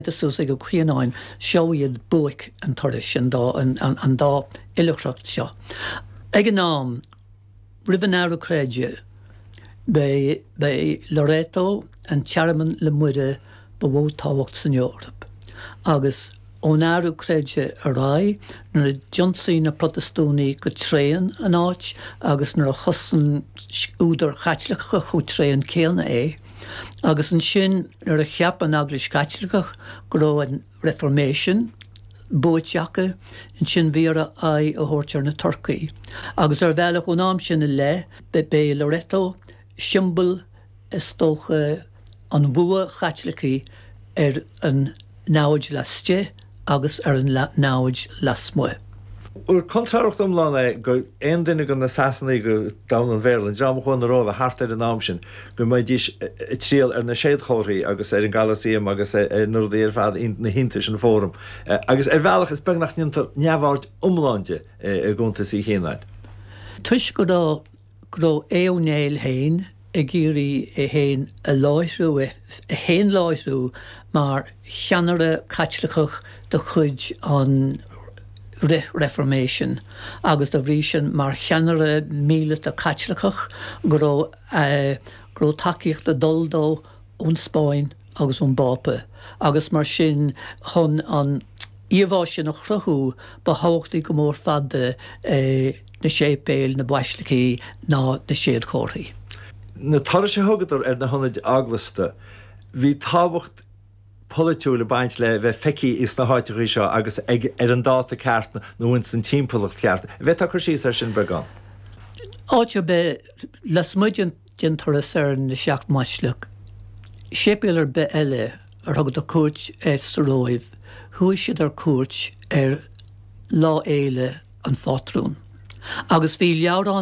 Sus go cuianáin seoiad buic an turis an dá ilachracht seo. Ag an nám, Rivanaro Creide, bei Loreto an Chairman le muire bhó táhacht san Eorp. Agus ónáru Creide a rai, nar a Johnson na protestúni go tréan an áit, agus nar a chosan údar chaitlecha chu tréan céalna é. Agus an sin ar a cheap an agris caitlicach go an Reformation, bóiteacha, an sin víra a hórtear na Turcaí. Agus ar bhealach ó nám sin le, be Loreto, simbol istócha an bua chaitlicí ar an náid lastie, agus ar an náid lasmue. Úr contracht omlána go ein duine go na Sasannaí go down an Bhéarlann, John chun róh a hart ar an nám sin, go mbeidh díos tríal ar na séadchóirí agus ar an Galasíam agus nuair dhéar fad na hintas an fórum. Agus ar bhealach is beagnach neamhhaart omláinte a gúnta sí chéanaid. Tuis go éonéil héin, a géirí a héin a láithú, a héin láithú, mar cheanara caitlicach de chuid an Reformation, agus de bhrísin mar cheanara míle a caitlicach go takeíocht a duldó ón Spáin agus ón Bápa, agus mar sin chun an íomhá sin a chruthú ba háchtaí go mór fada na sépéil, na baislicí, ná na séadchóirí. Na tar sé thugadar ar na honnaid aglasta, bhí táhacht politúla baint le bheith feici is na háitirí seo agus ar an dáta ceartna nó san timpplacht ceartna. Bheith chu síos ar sin beagán? Áte be las muidin din turas ar na seacht maisleach. Sépéal ar be eile ar thugad a cuairt sa róibh, thuaidh siad ar cuairt ar lá éile an fátrún. Agus bhí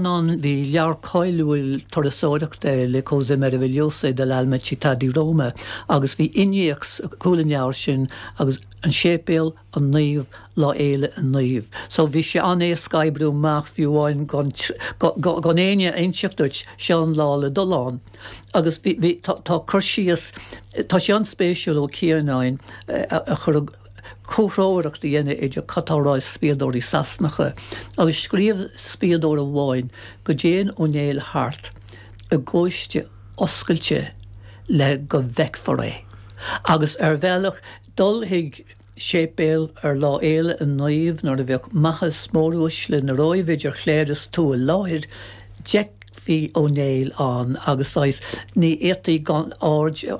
lear coilúil torasóireach le cósa meravigliosa de l'alma città di Roma, agus bhí iníochs cúlan leabhar sin agus an sépéal an naomh lá éile an naomh. So bhí sé an é scaibbrú meach fiúháin gan éine einseachtuit seán lá le doláin. Agus tá chuirsíos, tá sé an spéisiúil ó céarnáin a chur cóhráireach dhéine idir catáráid spíadóirí Sasnacha, agus scríomh spíadóir a bháin go déan ónéil hart a ggóiste oscailte le go bheic é. Agus ar bhealach dul hiag sépéal ar lá éile an naomh nar a bheith maithas smórúis le na roimh idir chléiras tú a láthir, Jack hí ónéil an agus áis ní étaí gan áide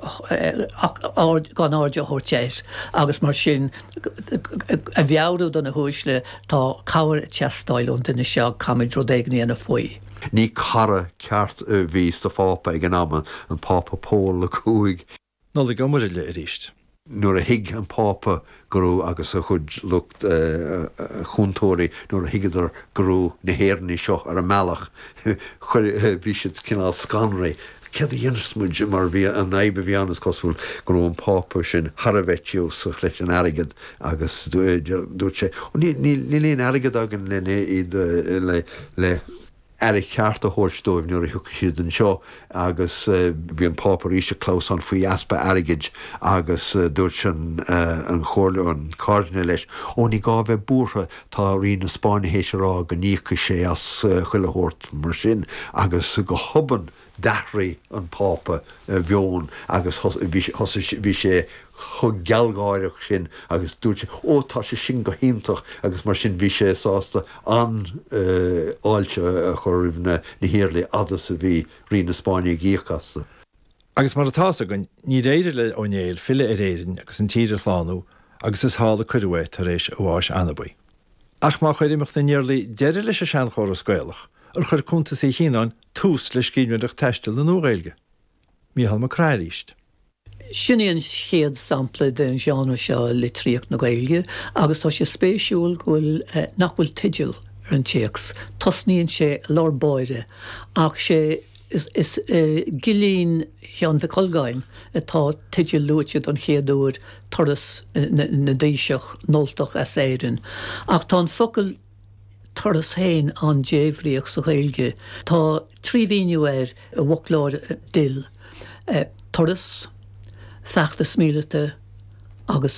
thórtéis, agus mar sin a bheabhrú don na húisle tá cabhar teastáilúnta na seo camid rodéagnaí na faoi. Ní cara ceart bhí sa fápa ag an am an pápa Pól le cúig. Nó le gomar le a ríist. Nuair a hiig an pápa gurú agus a chud lucht chuntóirí, nuair a hiigeidir gurú na héirní seo ar a mealach, chuir bhí siad cinál scanraí. Cead a dhéanasmuid mar bhí an éibe bhíannas cosúil gurú an pápa sin Harabheitiú sa leis an airigid agus dúirt sé. Ní líon airigid agan le Eric ceart a thuirstóibh nuair a thuca siad an seo agus bhí an pápa ríise clós an faoi aspa airigid agus dúirt sin an chóirle an cardine leis. Ní gá bheith búrtha tá rion na Spáinne hééis rá go níocha sé as chuilethirt mar sin agus go thuban dethraí an pápa bheón agus bhí sé chun gealgáireach sin agus dúirt sé tá sé sin go híntach agus mar sin bhí sé sásta an áilte a chuirh na hiirla adas a bhí rí na Spáinne gíochasta. Agus mar atása go ní réidir le ónéil fille a réirin agus an tíre chláánú agus is hála cuidirhé tar éis ó bháis annabaí. Ach má chuir imeach na níorlaí deidir leis a sean chóir a scoilech ar chur cúnta sé chéán tús leis cíneach teistil na nóréilge. Míhall mar cráiríist. Sinnéon chéad sampla den seanna seo le tríocht na Gaeilge, agus tá sé spéisiúil nach bhfuil tideal ar an téacs. Tosníonn sé lár-báire, ach sé is gilín Seán Bhí Colgáin atá tideal luite don chéadúir toras na díiseach noltach as éireann. Ach tá focail toras héin an déhríoch sa Gaeilge. Tá tríhíniú a bhocláir dil. Toras, feachtas mílete agus